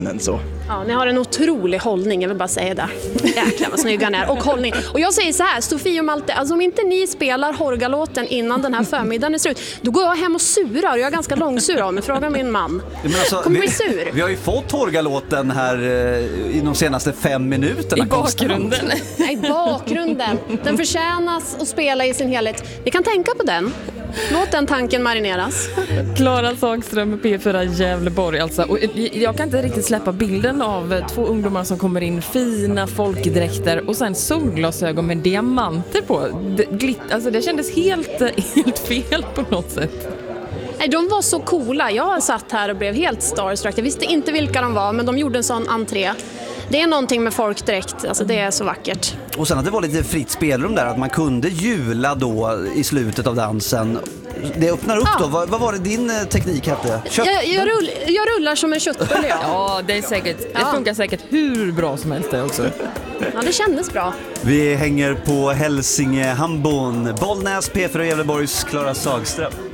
Så. Ja, ni har en otrolig hållning, jag vill bara säga det. Jäklar vad snygga ni är. Och hållning. Och jag säger så här, Sofie och Malte, alltså om inte ni spelar Horgalåten innan den här förmiddagen är slut, då går jag hem och surar. Jag är ganska långsur av mig, fråga min man. Kommer bli sur? Vi har ju fått Horgalåten här i de senaste 5 minuterna. I bakgrunden. Nej, bakgrunden. Den förtjänas att spela i sin helhet. Vi kan tänka på den. Låt den tanken marineras. Klara Sagström med P4 Gävleborg alltså. Och jag kan inte riktigt släppa bilden av 2 ungdomar som kommer in, fina folkdräkter och sen solglasögon med diamanter på. Alltså det kändes helt fel på något sätt. Nej, de var så coola. Jag satt här och blev helt starstruck. Jag visste inte vilka de var, men de gjorde en sån entré. Det är någonting med folkdräkt, alltså det är så vackert. Och sen att det var lite fritt spelrum där, att man kunde jula då i slutet av dansen. Det öppnar upp då. Vad var det din teknik hette? Jag rullar som en köttbulle, ja. Ja, det funkar säkert hur bra som helst det också. Ja, det kändes bra. Vi hänger på Hälsinge Hambon, Bollnäs, P4 Gävleborgs Klara Sagström.